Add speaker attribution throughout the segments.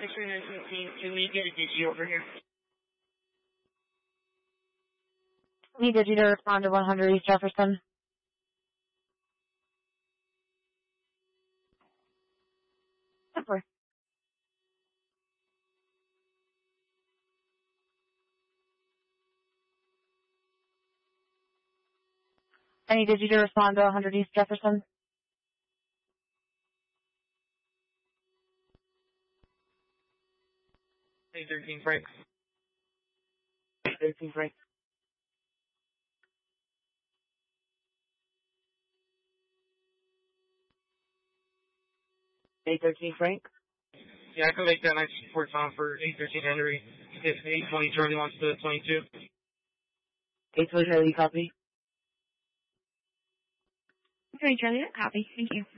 Speaker 1: X-ray 917, can we get a DG over here?
Speaker 2: Need Digi to respond to 100 East Jefferson. Super. I need Digi to respond to 100 East Jefferson.
Speaker 1: 813 Frank.
Speaker 2: 813 Frank.
Speaker 1: Yeah, I can make that night support time for 813 Henry. If 820 Charlie wants to 22.
Speaker 2: 820 Charlie, copy.
Speaker 3: Okay, Charlie, copy. Thank you.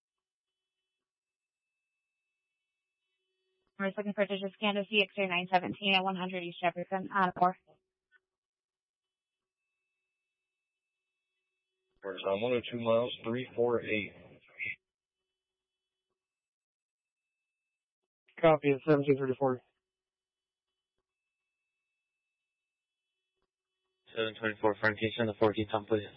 Speaker 3: We're looking for digits scan of CX-ray 917 at 100 East Jefferson on 4.
Speaker 4: First on 102 miles, 348.
Speaker 5: Copy at 1734.
Speaker 6: 724 Frank, can you send the 14 time, please?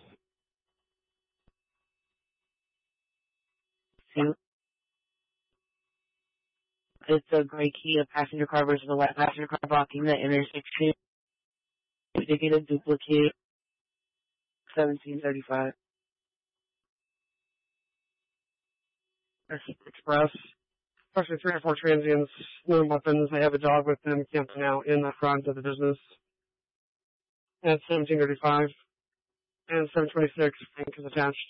Speaker 2: It's a gray Kia passenger car versus a white passenger car blocking the intersection. Indicated duplicate 1735.
Speaker 5: Express. Especially 3 or 4 transients, no weapons. I have a dog with them camping out in the front of the business. At 1735. And 726, Frank is attached.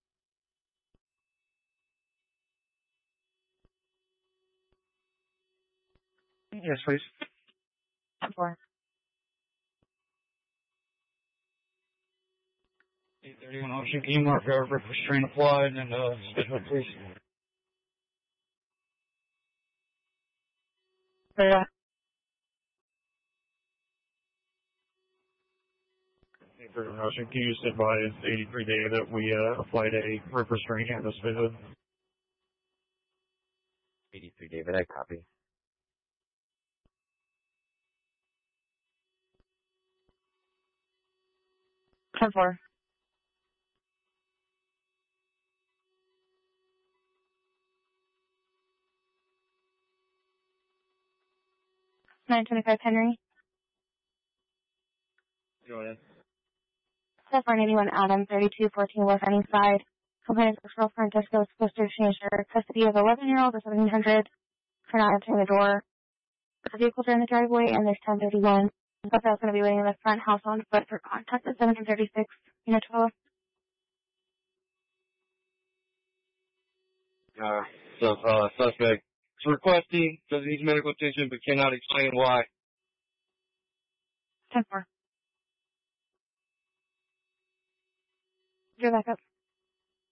Speaker 5: Yes, please.
Speaker 3: 4.
Speaker 1: 831 Ocean, can you mark over restraint applied and schedule, please?
Speaker 2: Yeah.
Speaker 4: 831 Ocean, can you just advise 83 Data that we applied a rip restraint at this visit?
Speaker 6: 83 David, I copy.
Speaker 2: 10-4.
Speaker 3: 925 Henry.
Speaker 6: Go ahead.
Speaker 3: 481 Adam, 3214 West Ending Side. Complainant's ex-girlfriend Jessica was supposed to exchange her custody of 11-year-old at 1700 for not answering the door. The vehicles are in the driveway, and there's 1031. I thought I was going to be waiting in the front house on foot for contact at 1736, unit 12.
Speaker 1: Suspect is requesting does need medical attention but cannot explain why.
Speaker 3: 10-4. You're back up.